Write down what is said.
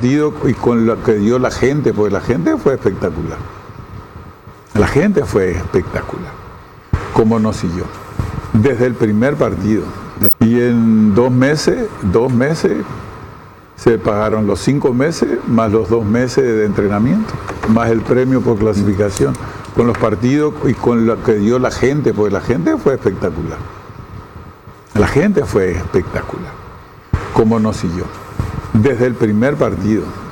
partido y con lo que dio la gente, porque la gente fue espectacular. La gente fue espectacular. Cómo nos siguió. Desde el primer partido. Y en 2 meses, se pagaron los 5 meses, más los 2 meses de entrenamiento, más el premio por clasificación. Con los partidos y con lo que dio la gente, porque la gente fue espectacular. La gente fue espectacular. Cómo nos siguió. Desde el primer partido.